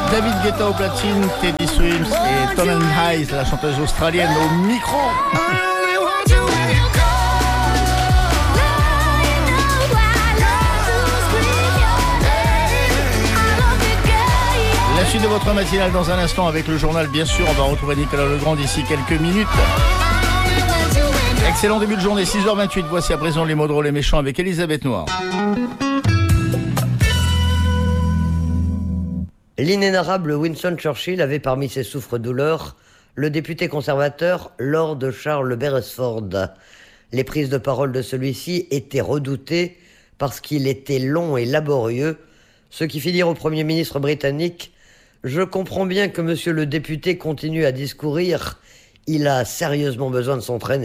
David Guetta au platine, Teddy Swims et Tom Hayes, la chanteuse australienne au micro. La suite de votre matinale dans un instant avec le journal, bien sûr. On va retrouver Nicolas Legrand d'ici quelques minutes. Excellent début de journée, 6h28. Voici à présent les mots drôles et méchants avec Elisabeth Noir. L'inénarrable Winston Churchill avait parmi ses souffres-douleurs le député conservateur Lord Charles Beresford. Les prises de parole de celui-ci étaient redoutées parce qu'il était long et laborieux, ce qui fit dire au Premier ministre britannique « Je comprends bien que monsieur le député continue à discourir, il a sérieusement besoin de s'entraîner. »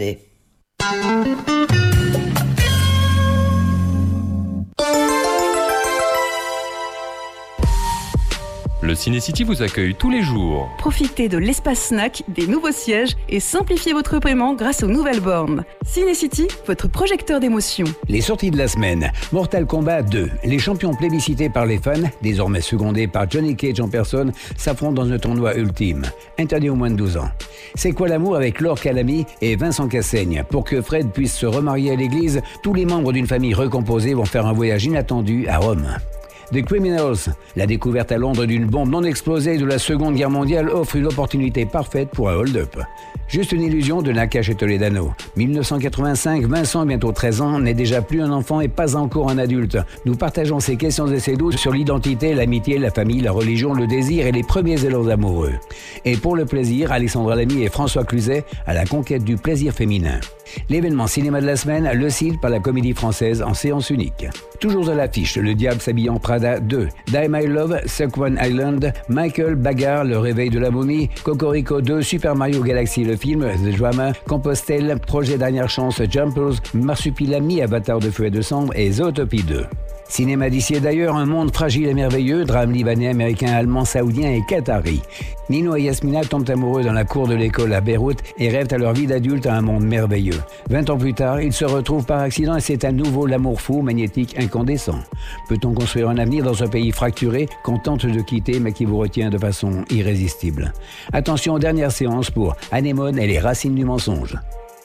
Le Ciné-City vous accueille tous les jours. Profitez de l'espace snack, des nouveaux sièges et simplifiez votre paiement grâce aux nouvelles bornes. Ciné-City, votre projecteur d'émotions. Les sorties de la semaine. Mortal Kombat 2. Les champions plébiscités par les fans, désormais secondés par Johnny Cage en personne, s'affrontent dans un tournoi ultime. Interdit aux moins de 12 ans. C'est quoi l'amour avec Laure Calamy et Vincent Cassaigne? Pour que Fred puisse se remarier à l'église, tous les membres d'une famille recomposée vont faire un voyage inattendu à Rome. The Criminals, la découverte à Londres d'une bombe non explosée de la Seconde Guerre mondiale offre une opportunité parfaite pour un hold-up. Juste une illusion de Nakash et Toledano. 1985, Vincent, bientôt 13 ans, n'est déjà plus un enfant et pas encore un adulte. Nous partageons ces questions et ces doutes sur l'identité, l'amitié, la famille, la religion, le désir et les premiers élans amoureux. Et pour le plaisir, Alexandra Lamy et François Cluzet à la conquête du plaisir féminin. L'événement cinéma de la semaine, Le Cid par la Comédie Française en séance unique. Toujours à l'affiche, Le Diable s'habille en Prada 2, Die My Love, Suck-One Island, Michael, Bagarre, Le Réveil de la Momie, Cocorico 2, Super Mario Galaxy le film, The Drama, Compostelle, Projet Dernière Chance, Jumpers, Marsupilami, Avatar de Feu et de Cendre et Zootopie 2. Cinéma d'ici et d'ailleurs, un monde fragile et merveilleux, drame libanais, américain, allemand, saoudien et qatari. Nino et Yasmina tombent amoureux dans la cour de l'école à Beyrouth et rêvent à leur vie d'adulte à un monde merveilleux. 20 ans plus tard, ils se retrouvent par accident et c'est à nouveau l'amour fou, magnétique, incandescent. Peut-on construire un avenir dans un pays fracturé qu'on tente de quitter mais qui vous retient de façon irrésistible? Attention, dernière séance pour Anémone et les racines du mensonge.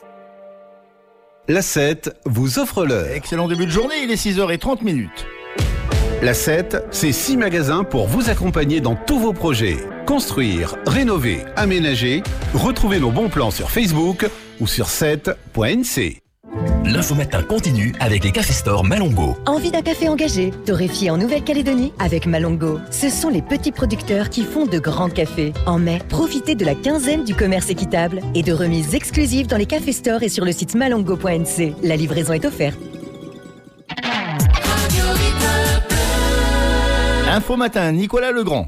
La 7 vous offre l'heure. Excellent début de journée, il est 6h30. La 7, c'est 6 magasins pour vous accompagner dans tous vos projets. Construire, rénover, aménager. Retrouvez nos bons plans sur Facebook ou sur 7.nc. L'info matin continue avec les cafés stores Malongo. Envie d'un café engagé, torréfié en Nouvelle-Calédonie avec Malongo. Ce sont les petits producteurs qui font de grands cafés. En mai, profitez de la quinzaine du commerce équitable et de remises exclusives dans les cafés stores et sur le site malongo.nc. La livraison est offerte. Info matin, Nicolas Legrand.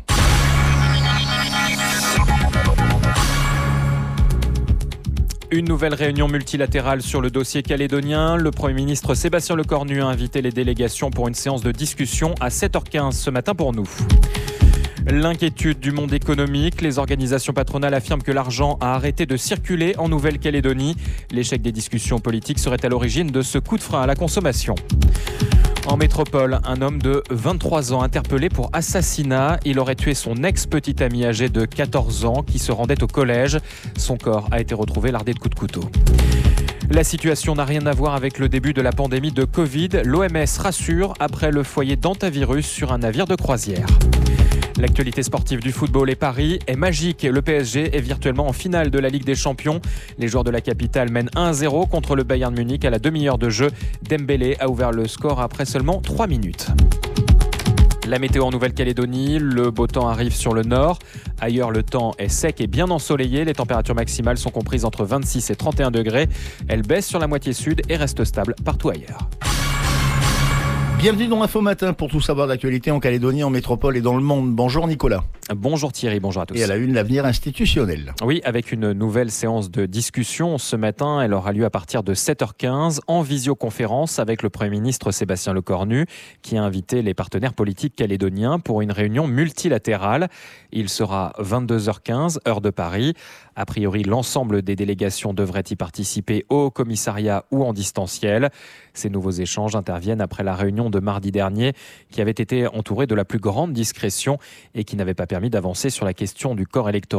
Une nouvelle réunion multilatérale sur le dossier calédonien. Le Premier ministre Sébastien Lecornu a invité les délégations pour une séance de discussion à 7h15 ce matin pour nous. L'inquiétude du monde économique. Les organisations patronales affirment que l'argent a arrêté de circuler en Nouvelle-Calédonie. L'échec des discussions politiques serait à l'origine de ce coup de frein à la consommation. En métropole, un homme de 23 ans interpellé pour assassinat. Il aurait tué son ex-petite amie âgée de 14 ans qui se rendait au collège. Son corps a été retrouvé lardé de coups de couteau. La situation n'a rien à voir avec le début de la pandémie de Covid. L'OMS rassure après le foyer d'hantavirus sur un navire de croisière. L'actualité sportive du football et Paris est magique. Le PSG est virtuellement en finale de la Ligue des Champions. Les joueurs de la capitale mènent 1-0 contre le Bayern Munich à la demi-heure de jeu. Dembélé a ouvert le score après seulement 3 minutes. La météo en Nouvelle-Calédonie, le beau temps arrive sur le nord. Ailleurs, le temps est sec et bien ensoleillé. Les températures maximales sont comprises entre 26 et 31 degrés. Elles baissent sur la moitié sud et restent stables partout ailleurs. Bienvenue dans Info Matin pour tout savoir d'actualité en Calédonie, en métropole et dans le monde. Bonjour Nicolas. Bonjour Thierry, bonjour à tous. Et à la une, l'avenir institutionnel. Oui, avec une nouvelle séance de discussion ce matin. Elle aura lieu à partir de 7h15 en visioconférence avec le Premier ministre Sébastien Lecornu qui a invité les partenaires politiques calédoniens pour une réunion multilatérale. Il sera 22h15, heure de Paris. A priori, l'ensemble des délégations devraient y participer au commissariat ou en distanciel. Ces nouveaux échanges interviennent après la réunion de mardi dernier qui avait été entourée de la plus grande discrétion et qui n'avait pas permis d'avancer sur la question du corps électoral.